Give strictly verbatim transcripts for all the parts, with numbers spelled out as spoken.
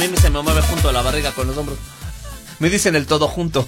A mí se me mueve junto a la barriga con los hombros. Me dicen el todo junto.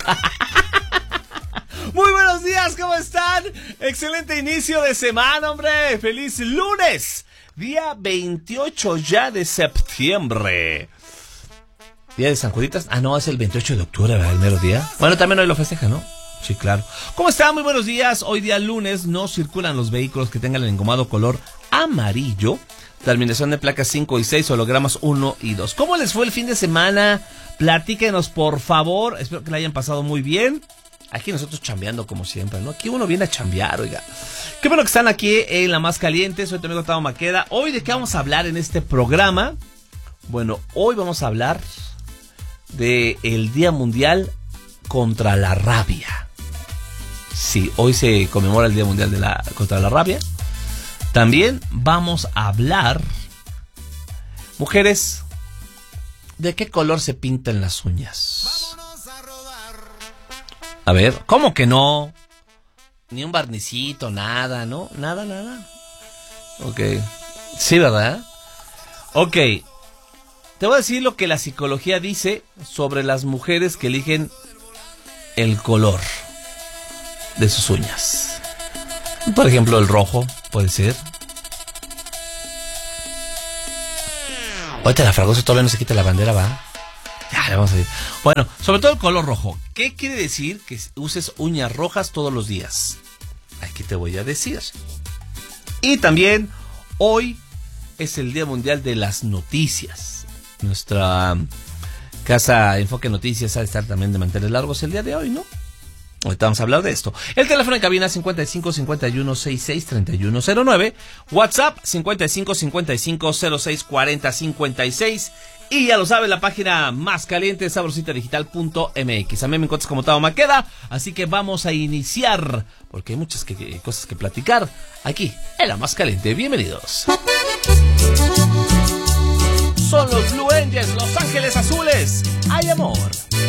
Muy buenos días, ¿cómo están? Excelente inicio de semana, hombre. Feliz lunes. Día veintiocho ya de septiembre. ¿Día de San Juditas? Ah, no, es el veintiocho de octubre, ¿verdad? El mero día. Bueno, también hoy lo festeja, ¿no? Sí, claro. ¿Cómo están? Muy buenos días. Hoy día lunes no circulan los vehículos que tengan el engomado color amarillo. Terminación de placas cinco y seis, hologramas uno y dos. ¿Cómo les fue el fin de semana? Platíquenos, por favor. Espero que la hayan pasado muy bien. Aquí nosotros chambeando como siempre, ¿no? Aquí uno viene a chambear, oiga. Qué bueno que están aquí en La Más Caliente. Soy tu amigo Tavo Maqueda. Hoy, ¿de qué vamos a hablar en este programa? Bueno, hoy vamos a hablar de el Día Mundial contra la Rabia. Sí, hoy se conmemora el Día Mundial de la, contra la Rabia. También vamos a hablar, mujeres, ¿de qué color se pintan las uñas? A ver, ¿cómo que no? Ni un barnicito, nada, ¿no? Nada, nada. Ok. Sí, ¿verdad? Ok. Te voy a decir lo que la psicología dice sobre las mujeres que eligen el color de sus uñas. Por ejemplo, el rojo, puede ser. Ahorita la fragosa todavía no se quita la bandera, ¿va? Ya, le vamos a decir. Bueno, sobre todo el color rojo. ¿Qué quiere decir que uses uñas rojas todos los días? Aquí te voy a decir. Y también, hoy es el Día Mundial de las Noticias. Nuestra casa Enfoque Noticias ha de estar también de manteles largos el día de hoy, ¿no? Ahorita vamos a hablar de esto. El teléfono en cabina cincuenta y cinco cincuenta y uno sesenta y seis treinta y uno cero nueve. WhatsApp cincuenta y cinco cincuenta y cinco cero seis cuarenta cincuenta y seis. Y ya lo sabe, la página más caliente, sabrosita digital punto m x. A mí me encuentras como Tavo Maqueda, así que vamos a iniciar, porque hay muchas que, que, cosas que platicar aquí en La Más Caliente. Bienvenidos. Son los Blue Angels, Los Ángeles Azules. Hay amor.